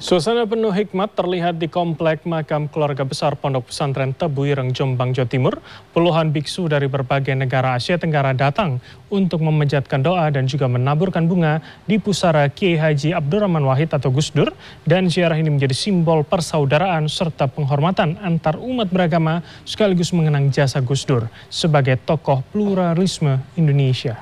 Suasana penuh hikmat terlihat di komplek makam keluarga besar Pondok Pesantren Tebu Ireng, Jombang, Jawa Timur. Puluhan biksu dari berbagai negara Asia Tenggara datang untuk memanjatkan doa dan juga menaburkan bunga di pusara Kiai Haji Abdurrahman Wahid atau Gus Dur. Dan ziarah ini menjadi simbol persaudaraan serta penghormatan antar umat beragama sekaligus mengenang jasa Gus Dur sebagai tokoh pluralisme Indonesia.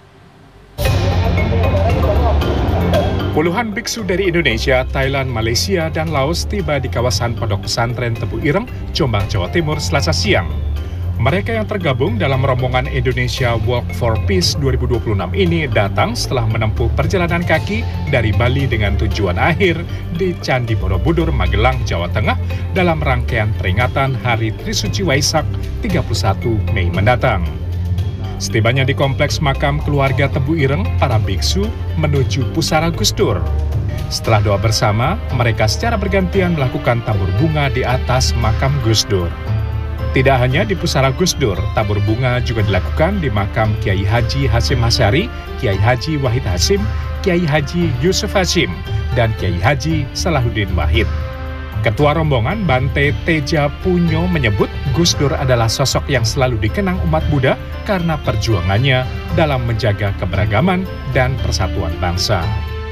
Puluhan biksu dari Indonesia, Thailand, Malaysia, dan Laos tiba di kawasan Pondok Pesantren Tebu Ireng, Jombang, Jawa Timur, Selasa siang. Mereka yang tergabung dalam rombongan Indonesia Walk for Peace 2026 ini datang setelah menempuh perjalanan kaki dari Bali dengan tujuan akhir di Candi Borobudur, Magelang, Jawa Tengah dalam rangkaian peringatan Hari Trisuci Waisak 31 Mei mendatang. Setibanya di kompleks makam keluarga Tebu Ireng, para biksu menuju pusara Gus Dur. Setelah doa bersama, mereka secara bergantian melakukan tabur bunga di atas makam Gus Dur. Tidak hanya di pusara Gus Dur, tabur bunga juga dilakukan di makam Kiai Haji Hasyim Asy'ari, Kiai Haji Wahid Hasyim, Kiai Haji Yusuf Hasyim, dan Kiai Haji Salahuddin Wahid. Ketua rombongan Bante Teja Punyo menyebut Gus Dur adalah sosok yang selalu dikenang umat Buddha karena perjuangannya dalam menjaga keberagaman dan persatuan bangsa.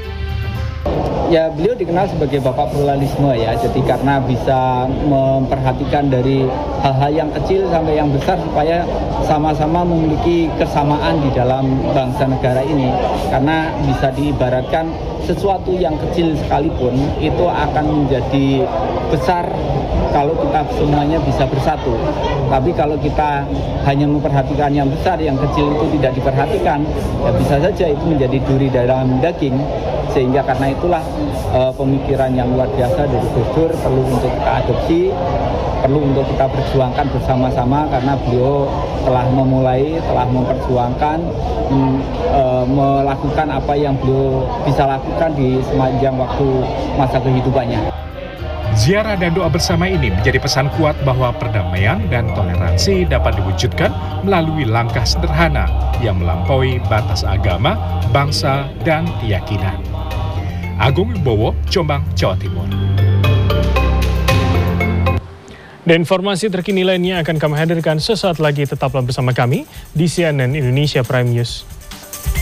Ya, beliau dikenal sebagai bapak pluralisme ya, jadi karena bisa memperhatikan dari hal-hal yang kecil sampai yang besar supaya sama-sama memiliki kesamaan di dalam bangsa negara ini. Karena bisa diibaratkan sesuatu yang kecil sekalipun itu akan menjadi besar kalau kita semuanya bisa bersatu. Tapi kalau kita hanya memperhatikan yang besar, yang kecil itu tidak diperhatikan, ya bisa saja itu menjadi duri dalam daging. Sehingga karena itulah pemikiran yang luar biasa dari Gus Dur perlu untuk kita adopsi, perlu untuk kita perjuangkan bersama-sama karena beliau telah memperjuangkan, melakukan apa yang beliau bisa lakukan di sepanjang waktu masa kehidupannya. Ziarah dan doa bersama ini menjadi pesan kuat bahwa perdamaian dan toleransi dapat diwujudkan melalui langkah sederhana yang melampaui batas agama, bangsa, dan keyakinan. Agung Wibowo, Jombang, Jawa Timur. Dan informasi terkini lainnya akan kami hadirkan sesaat lagi. Tetaplah bersama kami di CNN Indonesia Prime News.